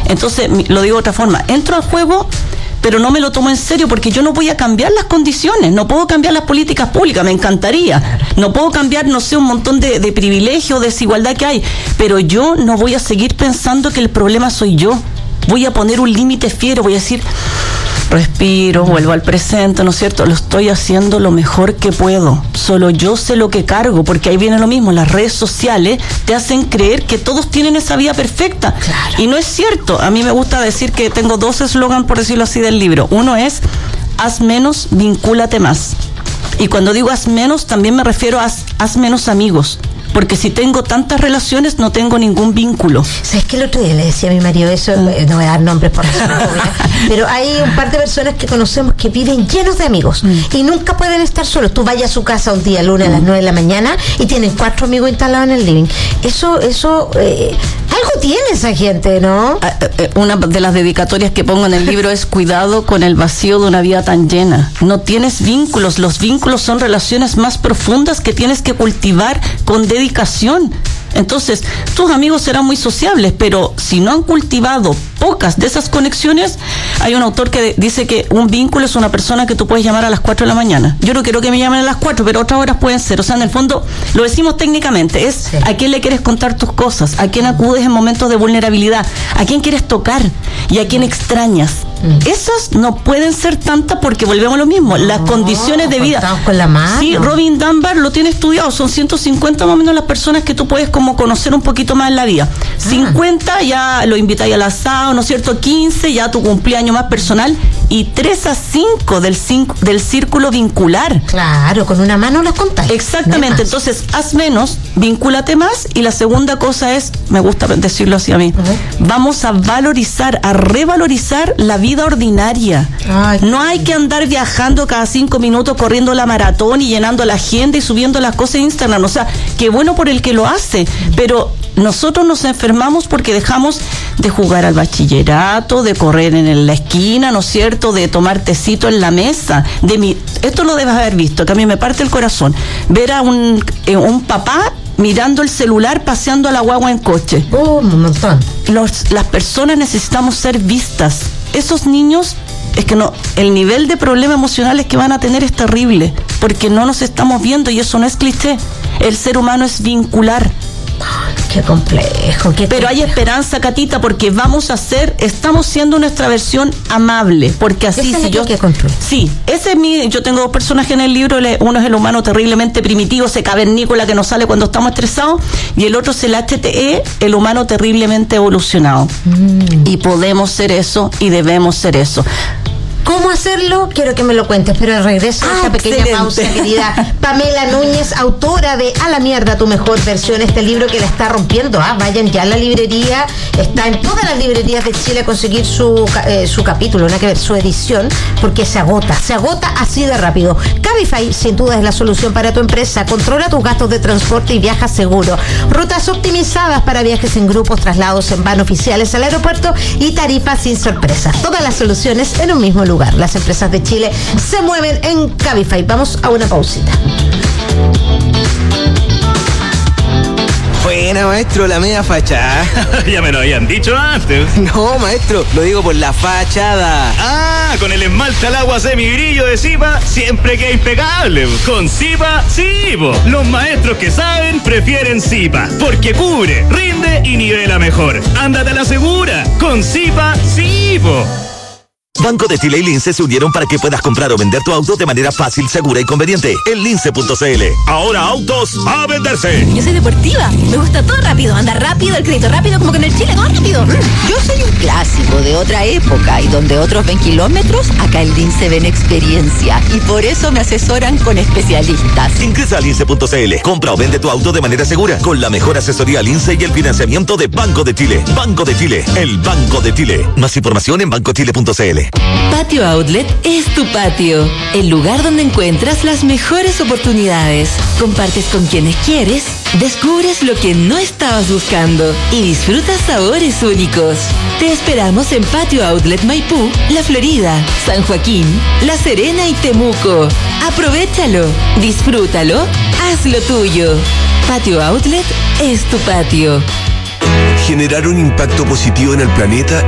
Entonces, lo digo de otra forma, entro al juego, pero no me lo tomo en serio porque yo no voy a cambiar las condiciones, no puedo cambiar las políticas públicas, me encantaría, no puedo cambiar, no sé, un montón de privilegios, desigualdad que hay, pero yo no voy a seguir pensando que el problema soy yo, voy a poner un límite fiero, voy a decir, respiro, vuelvo al presente, ¿no es cierto? Lo estoy haciendo lo mejor que puedo, solo yo sé lo que cargo, porque ahí viene lo mismo, las redes sociales te hacen creer que todos tienen esa vida perfecta, claro. Y no es cierto. A mí me gusta decir que tengo 2 eslogans, por decirlo así, del libro. Uno es, haz menos, vincúlate más. Y cuando digo haz menos, también me refiero a haz menos amigos. Porque si tengo tantas relaciones, no tengo ningún vínculo. ¿Sabes qué? El otro día le decía a mi marido eso, no voy a dar nombres por razones obvias, pero hay un par de personas que conocemos que viven llenos de amigos y nunca pueden estar solos. Tú vayas a su casa un día lunes a las 9 de la mañana y tienen 4 amigos instalados en el living. Eso algo tiene esa gente, ¿no? Una de las dedicatorias que pongo en el libro es cuidado con el vacío de una vida tan llena. No tienes vínculos, los vínculos son relaciones más profundas que tienes que cultivar con dedicación. Entonces, tus amigos serán muy sociables, pero si no han cultivado pocas de esas conexiones, hay un autor que dice que un vínculo es una persona que tú puedes llamar a las 4 de la mañana. Yo no quiero que me llamen a las 4, pero otras horas pueden ser. O sea, en el fondo, lo decimos técnicamente, es sí. A quién le quieres contar tus cosas, a quién acudes en momentos de vulnerabilidad, a quién quieres tocar y a quién extrañas. Esas no pueden ser tantas porque volvemos a lo mismo, las condiciones de vida. Con la mano. Sí, Robin Dunbar lo tiene estudiado, son 150 más o menos las personas que tú puedes como conocer un poquito más en la vida. 50 ya lo invitáis al asado, ¿no es cierto? 15 ya tu cumpleaños más personal y 3 a 5 del círculo vincular. Claro, con una mano las contáis. Exactamente, entonces haz menos, vincúlate más y la segunda cosa es, me gusta decirlo así a mí, vamos a valorizar, a revalorizar la vida ordinaria. Ay, no hay que andar viajando cada 5 minutos corriendo la maratón y llenando la agenda y subiendo las cosas en Instagram. O sea, qué bueno por el que lo hace, pero nosotros nos enfermamos porque dejamos de jugar al bachillerato, de correr en la esquina, ¿no es cierto?, de tomar tecito en la mesa. Esto lo debes haber visto, que a mí me parte el corazón, ver a un papá mirando el celular paseando a la guagua en coche. Un montón. Las personas necesitamos ser vistas. Esos niños, es que no, el nivel de problemas emocionales que van a tener es terrible, porque no nos estamos viendo y eso no es cliché. El ser humano es vincular. Qué complejo. Pero hay esperanza, Catita, porque estamos siendo nuestra versión amable, porque así si yo sí, ese es yo tengo 2 personajes en el libro, uno es el humano terriblemente primitivo, ese cavernícola que nos sale cuando estamos estresados, y el otro es el HTE, el humano terriblemente evolucionado. Y podemos ser eso y debemos ser eso. ¿Cómo hacerlo? Quiero que me lo cuentes, pero al regreso de esta pequeña pausa, querida Pamela Núñez, autora de A la mierda, tu mejor versión, este libro que la está rompiendo. Vayan ya a la librería, está en todas las librerías de Chile a conseguir su capítulo, nada que ver, su edición, porque se agota así de rápido. Cabify, sin duda, es la solución para tu empresa. Controla tus gastos de transporte y viaja seguro. Rutas optimizadas para viajes en grupos, traslados en van oficiales al aeropuerto y tarifas sin sorpresas. Todas las soluciones en un mismo lugar. Las empresas de Chile se mueven en Cabify. Vamos a una pausita. Buena, maestro, la media fachada. Ya me lo habían dicho antes. No, maestro, lo digo por la fachada. Ah, con el esmalte al agua semibrillo de Zipa siempre queda impecable. Con Zipa, sí, po. Los maestros que saben prefieren Zipa, porque cubre, rinde y nivela mejor. Ándate a la segura. Con Zipa, sí, po. Banco de Chile y Lince se unieron para que puedas comprar o vender tu auto de manera fácil, segura y conveniente en lince.cl. Ahora autos a venderse. Yo soy deportiva, me gusta todo rápido, andar rápido, el crédito rápido, como que en el Chile todo rápido. Yo soy un clásico de otra época y donde otros ven kilómetros, acá en Lince ven experiencia y por eso me asesoran con especialistas. Ingresa a lince.cl, compra o vende tu auto de manera segura con la mejor asesoría Lince y el financiamiento de Banco de Chile. Banco de Chile, el Banco de Chile. Más información en bancochile.cl. Patio Outlet es tu patio, el lugar donde encuentras las mejores oportunidades. Compartes con quienes quieres, descubres lo que no estabas buscando y disfrutas sabores únicos. Te esperamos en Patio Outlet Maipú, La Florida, San Joaquín, La Serena y Temuco. Aprovechalo, disfrútalo, hazlo tuyo. Patio Outlet es tu patio. Generar un impacto positivo en el planeta